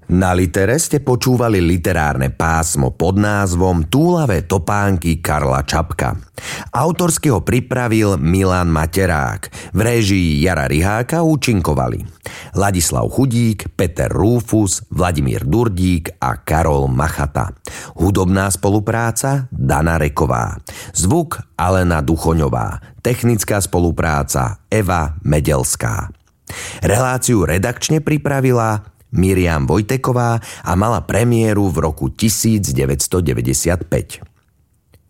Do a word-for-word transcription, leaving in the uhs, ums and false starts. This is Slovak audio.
Na Litere ste počúvali literárne pásmo pod názvom Túlavé topánky Karla Čapka. Autorsky ho pripravil Milan Materák. V réžii Jara Riháka účinkovali Ladislav Chudík, Peter Rúfus, Vladimír Durdík a Karol Machata. Hudobná spolupráca Dana Reková. Zvuk Alena Duchoňová. Technická spolupráca Eva Medelská. Reláciu redakčne pripravila Miriam Vojteková a mala premiéru v roku devätnásť deväťdesiatpäť.